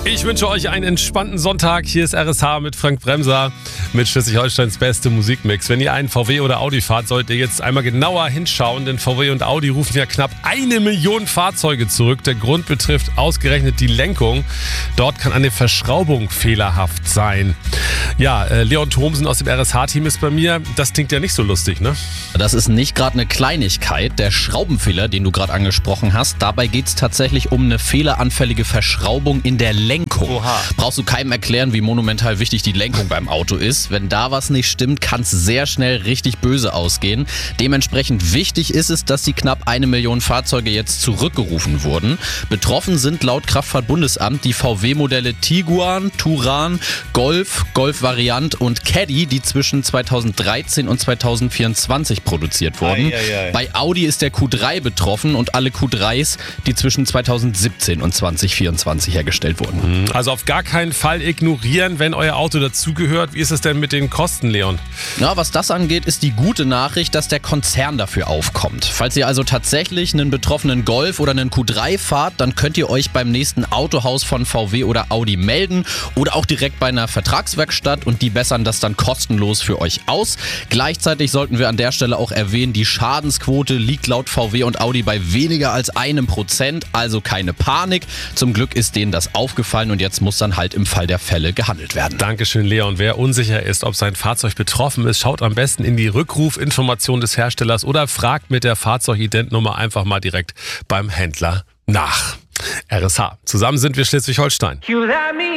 Ich wünsche euch einen entspannten Sonntag. Hier ist RSH mit Frank Bremser mit Schleswig-Holsteins beste Musikmix. Wenn ihr einen VW oder Audi fahrt, solltet ihr jetzt einmal genauer hinschauen, denn VW und Audi rufen ja knapp 1 Million Fahrzeuge zurück. Der Grund betrifft ausgerechnet die Lenkung. Dort kann eine Verschraubung fehlerhaft sein. Ja, Leon Thomsen aus dem RSH-Team ist bei mir. Das klingt ja nicht so lustig, ne? Das ist nicht gerade eine Kleinigkeit. Der Schraubenfehler, den du gerade angesprochen hast, dabei geht es tatsächlich um eine fehleranfällige Verschraubung in der Lenkung. Oha. Brauchst du keinem erklären, wie monumental wichtig die Lenkung beim Auto ist. Wenn da was nicht stimmt, kann es sehr schnell richtig böse ausgehen. Dementsprechend wichtig ist es, dass die knapp 1 Million Fahrzeuge jetzt zurückgerufen wurden. Betroffen sind laut Kraftfahrtbundesamt die VW-Modelle Tiguan, Touran, Golf, Golf Variant und Caddy, die zwischen 2013 und 2024 produziert wurden. Bei Audi ist der Q3 betroffen und alle Q3s, die zwischen 2017 und 2024 hergestellt wurden. Also auf gar keinen Fall ignorieren, wenn euer Auto dazugehört. Wie ist es denn mit den Kosten, Leon? Ja, was das angeht, ist die gute Nachricht, dass der Konzern dafür aufkommt. Falls ihr also tatsächlich einen betroffenen Golf oder einen Q3 fahrt, dann könnt ihr euch beim nächsten Autohaus von VW oder Audi melden oder auch direkt bei einer Vertragswerkstatt und die bessern das dann kostenlos für euch aus. Gleichzeitig sollten wir an der Stelle auch erwähnen, die Schadensquote liegt laut VW und Audi bei weniger als 1%, also keine Panik. Zum Glück ist denen das aufgefallen und jetzt muss dann halt im Fall der Fälle gehandelt werden. Dankeschön, Leon. Wer unsicher ist, ob sein Fahrzeug betroffen ist, schaut am besten in die Rückrufinformation des Herstellers oder fragt mit der Fahrzeugidentnummer einfach mal direkt beim Händler nach. RSH. Zusammen sind wir Schleswig-Holstein.